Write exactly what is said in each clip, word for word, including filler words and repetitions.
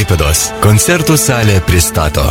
Klaipėdos koncertų salė pristato.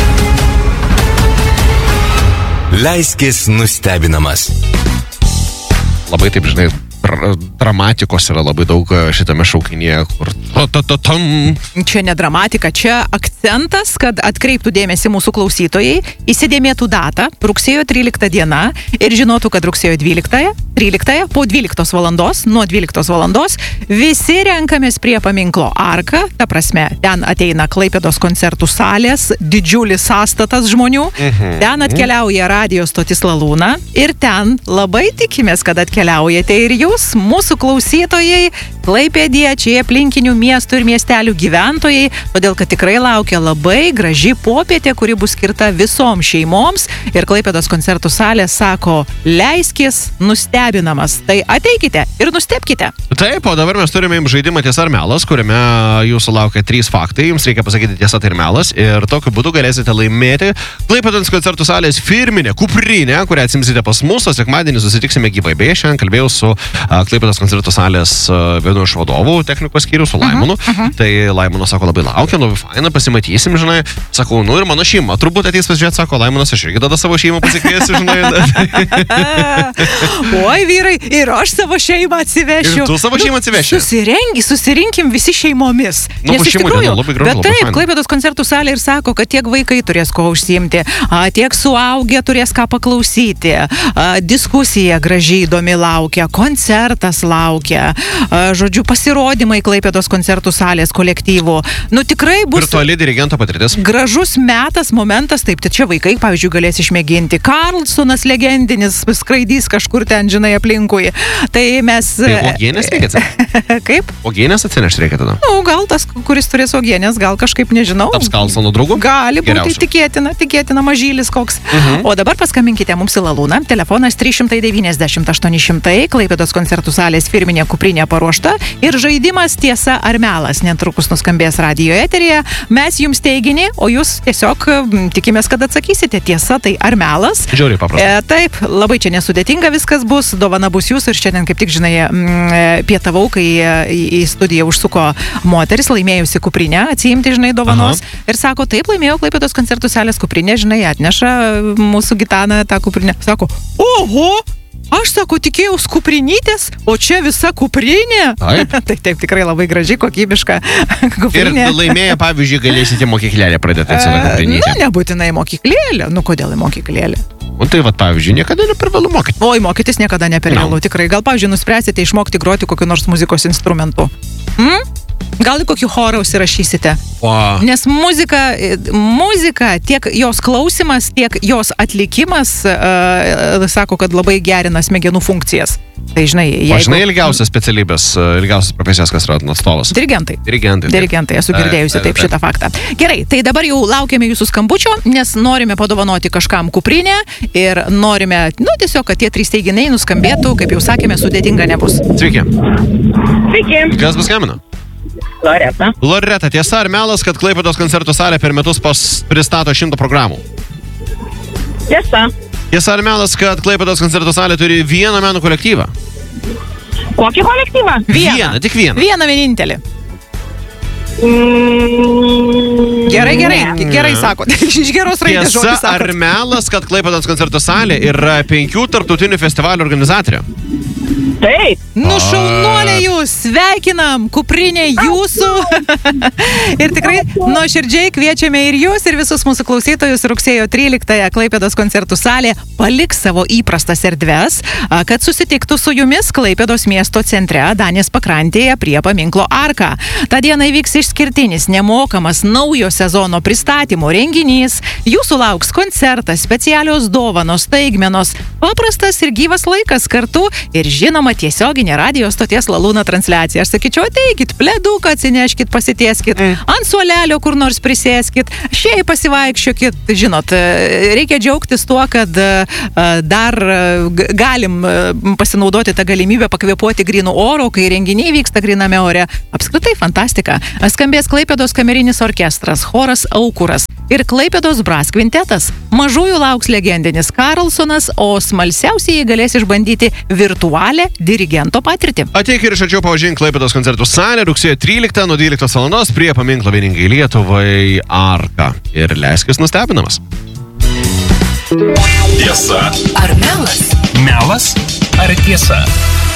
Leiskis nustebinamas. Labai taip, žinai, dramatikos yra labai daug šitame šaukinyje, kur... Čia ne dramatika, čia akcentas, kad atkreiptų dėmesį mūsų klausytojai, įsidėmėtų datą, rugsėjo trylikta diena ir žinotų, kad rugsėjo dvyliktąją, tryliktąją, po dvyliktos valandos, nuo dvyliktos valandos, visi renkamės prie paminklo Arka, ta prasme, ten ateina Klaipėdos koncertų salės, didžiulis sąstatas žmonių, mhm. ten atkeliauja radijo stotis Lalūna ir ten labai tikimės, kad atkeliaujate ir jūs, mūsų klausytojai, klaipėdiečiai, aplinkinių miestų ir miestelių gyventojai, todėl, kad tikrai laukia labai graži popietė, kuri bus skirta visoms šeimoms ir Klaipėdos koncertų salė sako, leiskis nustebinamas. Tai ateikite ir nustebkite. Taip, o dabar mes turime jums žaidimą Tiesa ar melas, kuriame jūsų laukia trys faktai, jums reikia pasakyti tiesa tai ir melas ir tokiu būdu galėsite laimėti Klaipėdos koncertų salės firminę kuprinę, kurią atsimsite pas mus, o sekmadienį susitiksime gyvai. Beje, šiandien kalbėjau su Klaipėdos koncertų salės vienu iš vadovų technikos skyrių, su Laimonu. Uh-huh, uh-huh. Tai Laimonas sako, labai laukia, labai faina, pasimatysim, žinai. Sakau, nu ir mano šeima turbūt ateis pasižiūrėti, sako Laimonas, aš irgi tada savo šeimą pasikviesiu, žinai. Oi, vyrai, ir aš savo šeimą atsivešiu. Ir tu savo šeimą atsiveši. Susirengi, susirinkim visi šeimomis. Nu, nes iš tikrųjų, labai gražu, bet taip, Klaipėdos koncertų salė ir sako, kad tiek vaikai turės ko užsiimti, tiek suaugę turės ką paklausyti. Diskusija gražiai įdomi laukia, koncertas laukia, žodžiu, pasirodymai Klaipėdos koncertų salės kolektyvų. Nu, tikrai bus... Virtuali dirigento patirtis. Gražus metas, momentas, taip, tai čia vaikai, pavyzdžiui, galės išmėginti. Karlsonas legendinis skraidys kažkur ten, žinai, aplinkui. Tai mes... Tai uogienės reikia atsinešti? Kaip? Uogienės atsinešti reikia tada? Nu, gal tas, kuris turės uogienės, gal kažkaip, nežinau. Taps Karlsono draugu? Gali būti, tikėtina, tikėtina mažylis koks. Uh-huh. O dabar paskambinkite mums į Lalūną. Telefonas trys devyniasdešimt aštuoni šimtai, Klaipėdos koncertų salės firminė kuprinė paruošta ir žaidimas Tiesa ar melas netrukus nuskambės radijo eteryje. Mes jums teiginį, o jūs tiesiog tikimės, kad atsakysite tiesa tai ar melas. Žiauriai paprasta. E, taip, labai čia nesudėtinga viskas bus, dovana bus jūsų ir šiandien kaip tik, žinai, pietavau, kai į, į studiją užsuko moteris, laimėjusi kuprinę, atsiimti, žinai, dovanos. Aha. Ir sako, taip, laimėjau Klaipėdos koncertų salės kuprinę, žinai, atneša mūsų Gitana tą kuprinę. Sako, oho! Aš, sako, tikėjaus kuprinytės, o čia visa kuprinė. Taip. tai taip, tikrai labai graži, kokybiška kuprinė. Ir laimėję, pavyzdžiui, galėsite mokyklėlę pradėti atsivę kuprinytę. Nu, nebūtinai mokyklėlę. Nu, kodėl į mokyklėlę? O tai, vat, pavyzdžiui, niekada ne per vėlu mokyti. Oi, mokytis niekada ne per vėlu, no. Tikrai. Gal, pavyzdžiui, nuspręsite išmokti groti kokiu nors muzikos instrumentu. Hmm? Gal į kokį chorą užsirašysite. Wow. Nes muzika, muzika, tiek jos klausimas, tiek jos atlikimas, uh, sako, kad labai gerina smegenų funkcijas. Tai žinai, jeigu... O žinai ilgiausias specialybės, ilgiausias profesijas, kas yra atstovas? Dirigentai. Dirigentai. Dirigentai, esu girdėjusi taip šitą faktą. Gerai, tai dabar jau laukiame jūsų skambučio, nes norime padovanoti kažkam kuprinę ir norime, nu, tiesiog, kad tie trys teiginiai nuskambėtų, kaip jau sakėme, sudėtinga nebus. Sveiki. Sveiki. Kas paskambino? Loreta. Loreta, tiesa ar melas, kad Klaipėdos koncertų salė per metus pas, pristato šimtą programų? Tiesa. Tiesa ar melas, kad Klaipėdos koncertų salė turi vieną menų kolektyvą? Kokį kolektyvą? Vieną. Vieną, tik vieną. Vieną vienintelį. Mm, gerai, gerai, ne. gerai sako. Iš geros raidės žodžių Tiesa ar melas, kad Klaipėdos koncertų salė yra penkių tarptautinių festivalių organizatorė? Taip. Nu, šaunuolė jūs, sveikinam, kuprinė jūsų. Ir tikrai nuoširdžiai kviečiame ir jūs, ir visus mūsų klausytojus rugsėjo tryliktąją Klaipėdos koncertų salė paliks savo įprastas erdves, kad susitiktų su jumis Klaipėdos miesto centre, Danės pakrantėje prie paminklo Arka. Ta diena įvyks išskirtinis, nemokamas naujo sezono pristatymo renginys. Jūsų lauks koncertas, specialios dovanos, staigmenos, paprastas ir gyvas laikas kartu ir žinoma tiesioginė radijo stoties Lalūna transliacija. Aš sakyčiau, ateikit, pleduką atsineškit, pasitieskit, mm. ant suolelio kur nors prisėskit, šiai pasivaikščiokit. Žinot, reikia džiaugtis tuo, kad dar galim pasinaudoti tą galimybę pakvėpuoti grynų oro, kai renginiai vyksta gryname ore. Apskritai fantastika. Skambės Klaipėdos kamerinis orkestras, choras Aukuras, ir Klaipėdos Brass kvintetas. Mažųjų lauks legendinis Karlsonas, o smalsiausiai galės išbandyti virtualią dirigento patirtį. Ateik ir iš arčiau pavažink Klaipėdos koncertų salę rugsėjo tryliktą nuo dvyliktos valandos prie paminklo vieningai Lietuvai Arka. Ir leiskis nustebinamas. Tiesa ar melas? Melas ar tiesa?